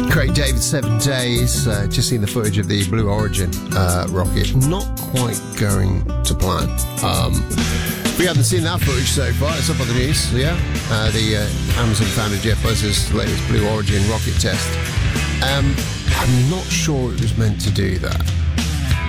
Craig David, 7 Days. Just seen the footage of the Blue Origin rocket. Not quite going to plan. If you haven't seen that footage so far, it's up on the news, yeah? The Amazon founder Jeff Bezos' latest Blue Origin rocket test. I'm not sure it was meant to do that.